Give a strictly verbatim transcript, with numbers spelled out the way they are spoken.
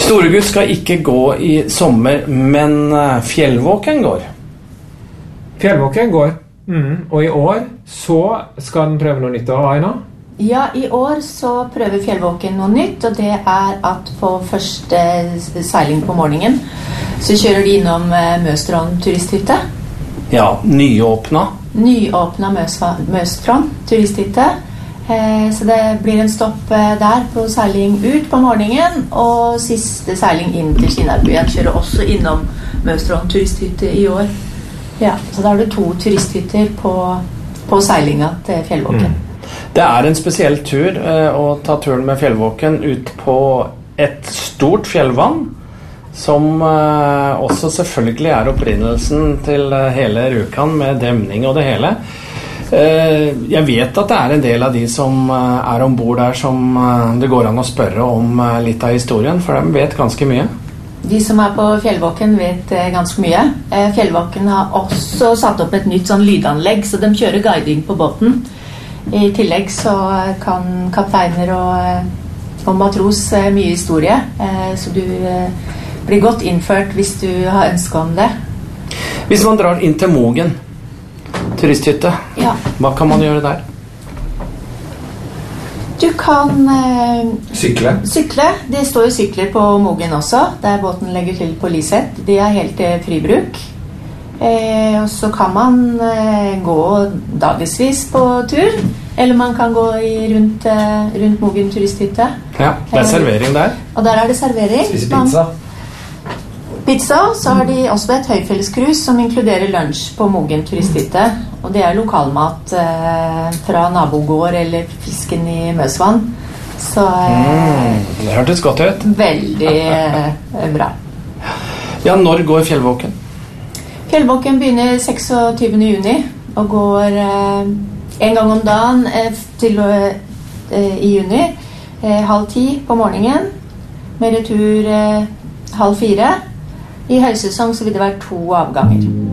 Storegutt skal ikke gå i sommer, men fjellvåken går. Fjellvåken går, mm. og i år så skal den prøve noe nytt av Aina. Ja, i år så prøver fjellvåken noe nytt, og det er at på første seiling på morgenen så kjører de innom Møstrand turisthytte. Ja, nyåpna. Nyåpna Møstrand turisthytte. Så det blir en stopp der på seiling ut på morgenen, og siste seiling inn til Kinnarbyen kjører også innom Møstrand turisthytte i år. Ja, så da har du to turisthytter på, på seilinga til fjellvåken. Mm. Det er en spesiell tur eh, å ta turen med fjellvåken ut på et stort fjellvann, som eh, også selvfølgelig er opprinnelsen til hele Rjukan med demning og det hele. Eh, jeg vet at det er en del av de som eh, er ombord der som eh, det går an å spørre om eh, litt av historien, for de vet ganske mye. De som er på fjellvåken vet eh, ganske mye. Eh, fjellvåken har også satt opp et nytt sånn lydanlegg, så de kjører guiding på båten. I tillegg så kan kapteiner og, og matros eh, mye historie, eh, så du eh, blir godt innført hvis du har ønsket om det. Hvis man drar inn til Mogen turisthytte, ja. Hva kan man gjøre der? Du kan eh, Sykle. Sykle. Det står jo sykler på Mogen også, der båten legger til på Liset. Det er helt eh, fribruk. Eh, og så kan man eh, gå dagsvis på tur, eller man kan gå i rundt, eh, rundt Mogen turisthytte. Ja, det er servering der. Og der er det servering. Spise pizza. Pizza, så har de også et høyfelleskrus som inkluderer lunsj på Mogen turisthytte. Og det er lokalmat eh, fra nabogård eller fisken i Møsvann. Så eh, mm, det hørtes godt ut. Veldig eh, bra. Ja, når går fjellvåken? Fjellvåken begynner seksogtyvende juni og går eh, en gang om dagen eh, til eh, i juni. Eh, halv ti på morgenen, med retur eh, halv fire. I høysesong så vil det være to avganger.